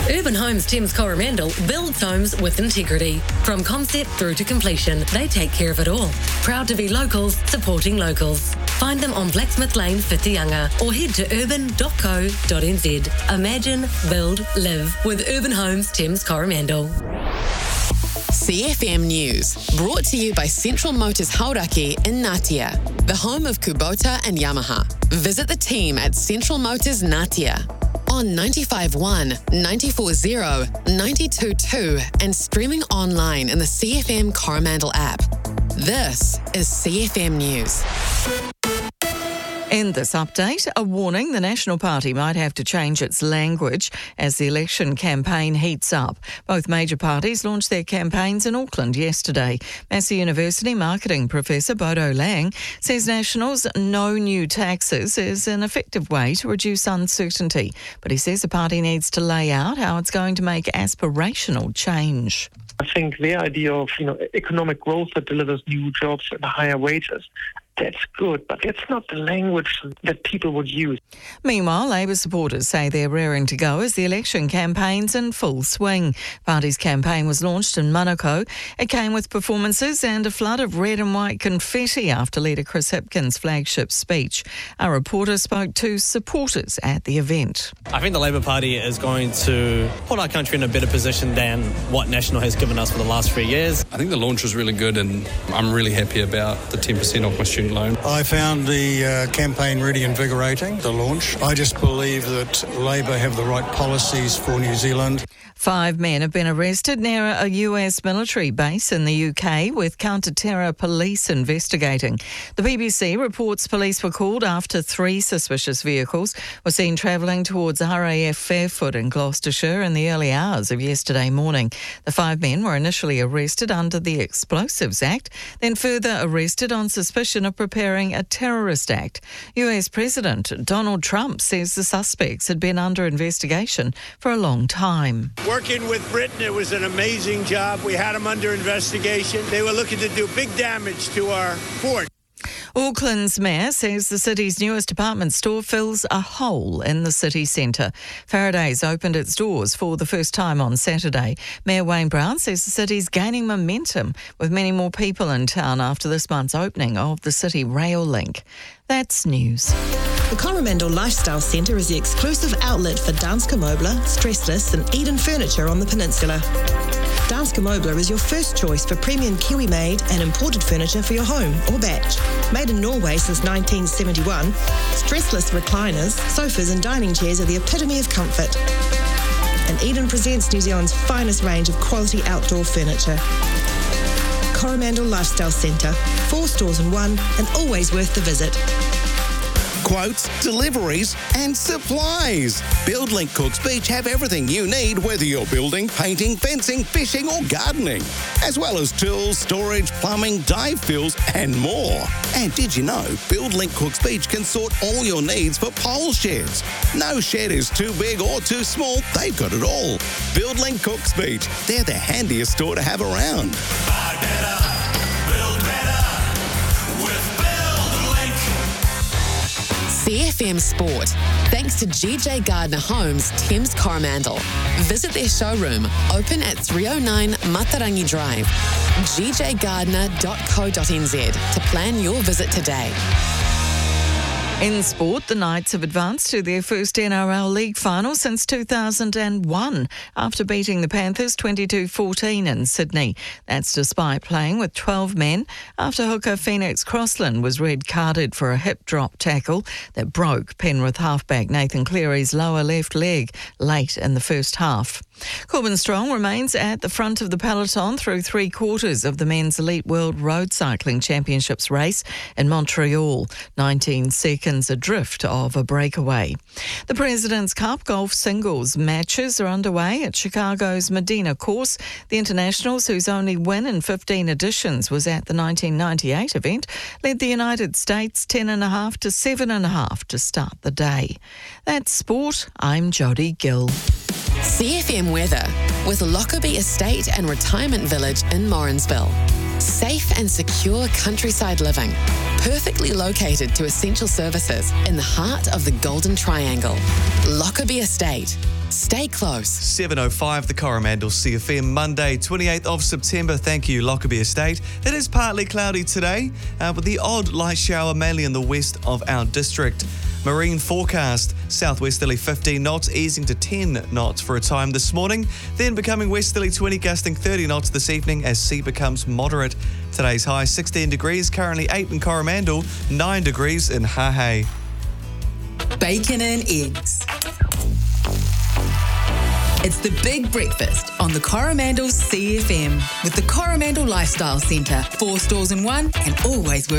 Urban Homes Thames Coromandel builds homes with integrity. From concept through to completion, they take care of it all. Proud to be locals, supporting locals. Find them on Blacksmith Lane, Whitianga, or head to urban.co.nz. Imagine, build, live with Urban Homes Thames Coromandel. CFM News, brought to you by Central Motors Hauraki in Ngatea, the home of Kubota and Yamaha. Visit the team at Central Motors Ngatea on 95.1, 94.0, 92.2 and streaming online in the CFM Coromandel app. This is CFM News. In this update, a warning the National Party might have to change its language as the election campaign heats up. Both major parties launched their campaigns in Auckland yesterday. Massey University marketing professor Bodo Lang says National's no new taxes is an effective way to reduce uncertainty. But he says the party needs to lay out how it's going to make aspirational change. I think the idea of, economic growth that delivers new jobs and higher wages, that's good, but that's not the language that people would use. Meanwhile, Labour supporters say they're raring to go as the election campaign's in full swing. Party's campaign was launched in Manukau. It came with performances and a flood of red and white confetti after leader Chris Hipkins' flagship speech. Our reporter spoke to supporters at the event. I think the Labour Party is going to put our country in a better position than what National has given us for the last 3 years. I think the launch was really good and I'm really happy about the 10% off my student loan. I found the campaign really invigorating, the launch. I just believe that Labor have the right policies for New Zealand. 5 men have been arrested near a US military base in the UK with counter-terror police investigating. The BBC reports police were called after 3 suspicious vehicles were seen travelling towards RAF Fairfoot in Gloucestershire in the early hours of yesterday morning. The 5 men were initially arrested under the Explosives Act, then further arrested on suspicion of preparing a terrorist act. US President Donald Trump says the suspects had been under investigation for a long time. Working with Britain, it was an amazing job. We had them under investigation. They were looking to do big damage to our fort. Auckland's mayor says the city's newest department store fills a hole in the city centre. Faraday's opened its doors for the first time on Saturday. Mayor Wayne Brown says the city's gaining momentum with many more people in town after this month's opening of the city rail link. That's news. The Coromandel Lifestyle Centre is the exclusive outlet for Danske Møbler, Stressless and Eden Furniture on the peninsula. Danske Møbler is your first choice for premium Kiwi-made and imported furniture for your home or batch. Made in Norway since 1971, stressless recliners, sofas and dining chairs are the epitome of comfort. And Eden presents New Zealand's finest range of quality outdoor furniture. Coromandel Lifestyle Centre, 4 stores in 1 and always worth the visit. Quotes, deliveries and supplies. BuildLink Cooks Beach have everything you need, whether you're building, painting, fencing, fishing or gardening, as well as tools, storage, plumbing, dive fuels and more. And did you know BuildLink Cooks Beach can sort all your needs for pole sheds? No shed is too big or too small, they've got it all. BuildLink Cooks Beach, they're the handiest store to have around. Buy better, build better with BuildLink. CFM Sport, thanks to GJ Gardner Homes, Thames Coromandel. Visit their showroom, open at 309 Matarangi Drive, gjgardner.co.nz to plan your visit today. In sport, the Knights have advanced to their first NRL League final since 2001 after beating the Panthers 22-14 in Sydney. That's despite playing with 12 men after hooker Phoenix Crossland was red-carded for a hip drop tackle that broke Penrith halfback Nathan Cleary's lower left leg late in the first half. Corbin Strong remains at the front of the peloton through 3/4 of the Men's Elite World Road Cycling Championships race in Montreal, 19 seconds adrift of a breakaway. The President's Cup golf singles matches are underway at Chicago's Medina course. The Internationals, whose only win in 15 editions was at the 1998 event, led the United States 10.5 to 7.5 to start the day. That's sport. I'm Jodie Gill. CFM weather with Lockerbie Estate and Retirement Village in Morrinsville. Safe and secure countryside living. Perfectly located to essential services in the heart of the Golden Triangle. Lockerbie Estate. Stay close. 7:05, the Coromandel CFM, Monday, 28th of September. Thank you, Lockerbie Estate. It is partly cloudy today, with the odd light shower mainly in the west of our district. Marine forecast, southwesterly 15 knots, easing to 10 knots for a time this morning, then becoming westerly 20, gusting 30 knots this evening as sea becomes moderate. Today's high 16 degrees, currently 8 in Coromandel, 9 degrees in Hahei. Bacon and eggs. It's the big breakfast on the Coromandel CFM with the Coromandel Lifestyle Centre. 4 stores in one and always worth